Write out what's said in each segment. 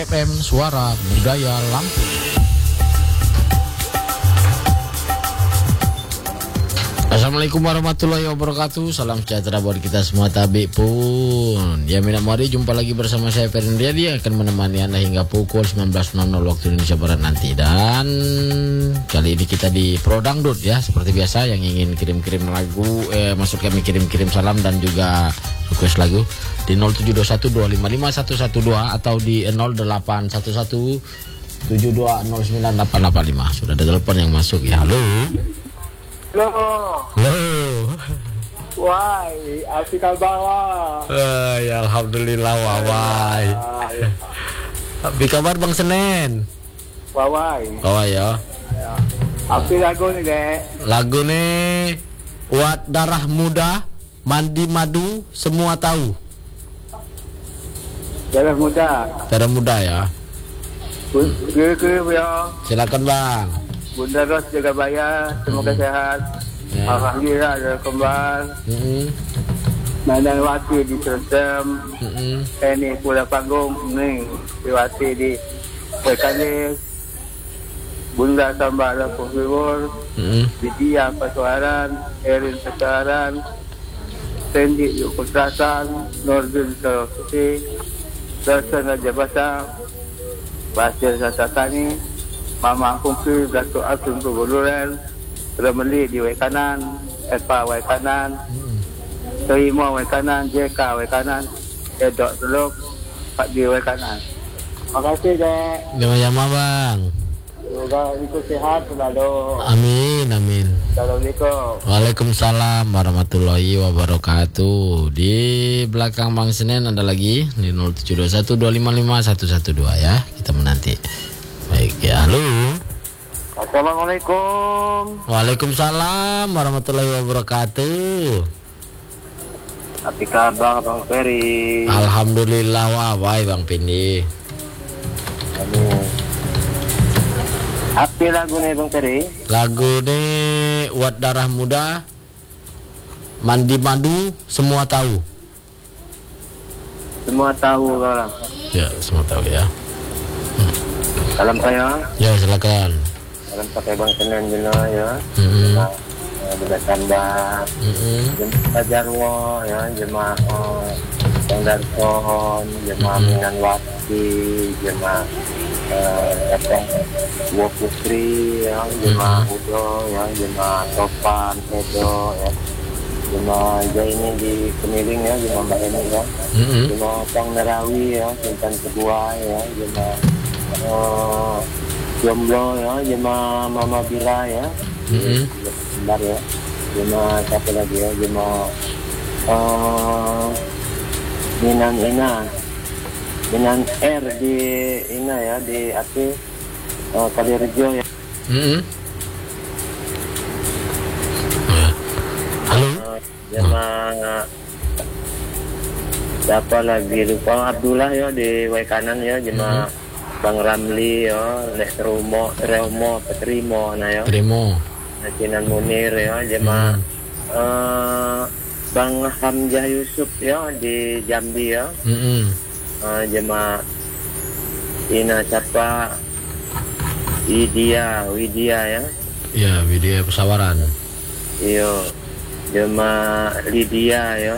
FM Suara Budaya Lampung. Assalamualaikum warahmatullahi wabarakatuh. Salam sejahtera buat kita semua tabik pun. Ya minat mari jumpa lagi bersama saya Ferdi Riyadi yang akan menemani Anda hingga pukul 19.00 waktu Indonesia Barat nanti. Dan kali ini kita di Pro Dangdut ya. Seperti biasa yang ingin kirim-kirim lagu maksud kami kirim-kirim salam dan juga request lagu di 0721255112 atau di 0811 72098885. Sudah ada telepon yang masuk ya. Halo. Halo. Halo. Wai, api kabar. Ya alhamdulillah wawai. Apa kabar Bang Senen? Wawai. Ya. Api lagu ni dek. Lagu nih Uat Darah Muda, Mandi Madu, Semua Tahu. Darah muda. Darah Muda ya. Ke ya. Silakan Bang. Bunda Ros jaga bayar, semoga sehat. Ya. Alhamdulillah ada kembar. Mandang Wati di Tersem. Ini pula panggung ni Wati di Pekalis. Bunda Sambal Lampung Timur. Vidya Pasuaran, Erin Pasuaran, Sendi Yukut Selatan, Nordin Sulawesi, Darsan Raja Basah, Basir Sasatani, Mama Kumpi, Datuk Asun Kebuluran, Remeli di Wai Kanan, Epa Wai Kanan, Terima Wai Kanan, JK Wai Kanan, Edok Teluk, Pak di Wai Kanan. Terima kasih dek. Sama-sama Bang. Semoga ikut sehat selalu. Amin. Assalamualaikum. Waalaikumsalam warahmatullahi wabarakatuh. Di belakang Bang Senen ada lagi di 0721255112 ya. Kita menanti. Baik ya, halo. Assalamualaikum. Waalaikumsalam warahmatullahi wabarakatuh. Apa kabar Bang Ferry? Alhamdulillah wawai Bang Pindi. Aduh. Apa lagu ni Bang Ferry? Lagu ni Uat Darah Muda, Mandi Madu, Semua Tahu. Semua tahu orang. Ya, semua tahu ya. Salam saya. Ya, silakan. Salam pakai Bang Senen Jena ya. Bila tambah. Jemaah Jarwo ya, jemaah Bang Darson, jemaah Minan Wati, jemaah Dua Putri ya, jemaah Udo ya, jemaah Topan, Edo ya. Jemaah ini di Pemiling ya, jemaah Mbak Eni ya. Jemaah Kang Nerawi ya, Sultan Kedua ya, jemaah Jomblo ya, jemaah Mama Bila ya, Bentar ya, jemaah siapa lagi ya, jemaah Minan R di Ina ya, di Ati Kalirejo ya. Halo. Jemaah siapa lagi lupa, Abdullah ya di Wai Kanan ya, jemaah Bang Ramli ya, Les Romo, Petrimo nah ya. Primo. Nacinan Munir ya, jemaah Bang Hamzah Yusuf ya di Jambi ya. Jemaah Ina siapa? Widya ya. Ya, Widya Pesawaran. Iyo. Jemaah Lydia ya.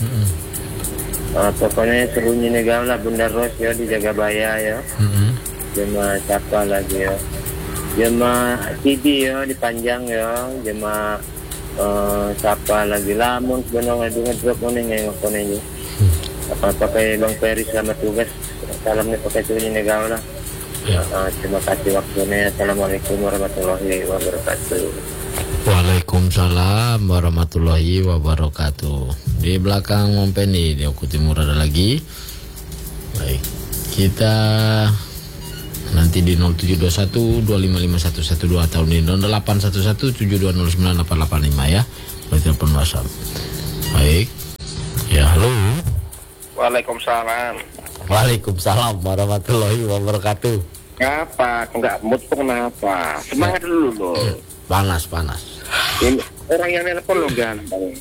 Pokoknya serunya negara lah, Bunda Ros ya di Jagabaya ya. Jemaah siapa lagi ya? Jemaah Tibi ya di Panjang ya. Jemaah siapa lagi? Lamun sebenarnya dengan drop moning yang ngapain aja. Pakai Bang Ferry selamat tugas. Salamnya pakai serunya negara lah. Ya. Terima kasih waktunya. Assalamualaikum warahmatullahi wabarakatuh. Waalaikumsalam warahmatullahi wabarakatuh. Di belakang Mompeni di Oku Timur ada lagi. Baik, kita nanti di 0721255112 atau di 081172098885 ya. Boleh telepon WhatsApp. Baik. Ya, halo. Waalaikumsalam. Waalaikumsalam warahmatullahi wabarakatuh. Kenapa? Enggak mood kenapa? Semangat dulu loh. Panas. Ini orang yang nelpon lo ganteng.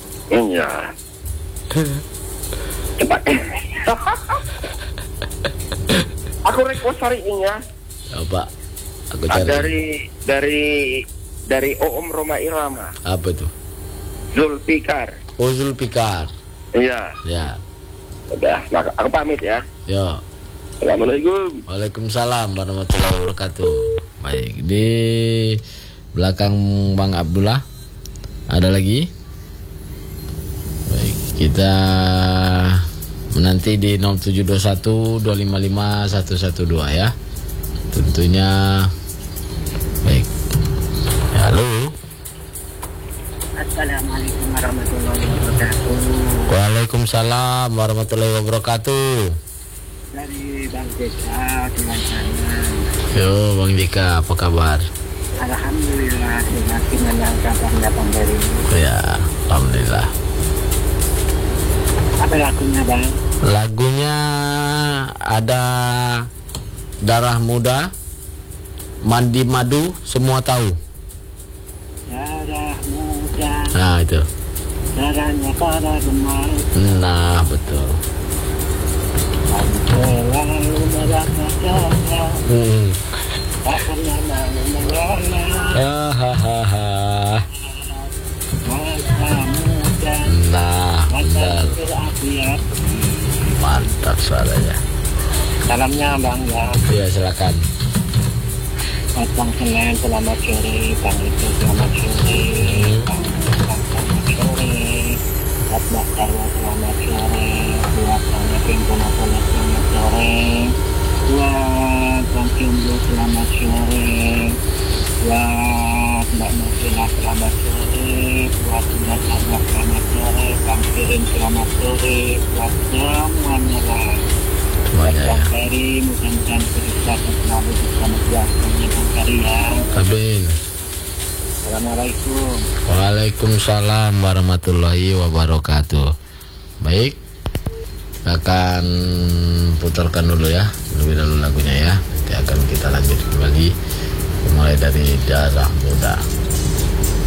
Iya. Cepat. Aku request hari ini ya. Coba aku cari. Dari Om Roma Irama. Apa tuh? Zulfikar. Oh, Zulfikar. Iya. Ya. Udah, aku pamit ya. Yo. Assalamualaikum. Waalaikumsalam warahmatullahi wabarakatuh. Baik, di belakang Bang Abdullah ada lagi. Baik, kita menanti di 0721 255 112 ya. Tentunya. Baik. Halo. Assalamualaikum warahmatullahi wabarakatuh. Waalaikumsalam warahmatullahi wabarakatuh. Dari Bang Jeka dengan sana. Yo Bang Jeka, apa kabar? Alhamdulillah, semakin menangkap datang dari. Ya, alhamdulillah. Apa lagunya Bang? Lagunya ada Darah Muda, Mandi Madu, Semua Tahu. Darah muda. Nah itu. Darahnya pada gemar. Nah betul. Selalu merasakannya. Tak pernah mau menolak. Hahaha. Masa muda. Nah benar. Berapi-api. Mantap suaranya. Salamnya Bang ya. Ya silakan. Bang Senen selamat sore, Bang itu selamat sore, Bang selamat sore, Bang Darwa selamat sore, buat Bang Pingkona selamat sore, buat Bang Jumbo selamat sore, buat Mbak Nusila selamat sore, buat Mbak Sarwa selamat sore, Bang Kirin selamat sore, buat semuanya lah. Semuanya ya. Ferry, mudah-mudahan kita selalu bersama keluarganya Bang Ferry ya. Amin. Assalamualaikum. Waalaikumsalam warahmatullahi wabarakatuh. Baik, akan putarkan dulu ya, lebih dahulu lagunya ya. Nanti akan kita lanjut kembali mulai dari Darah Muda.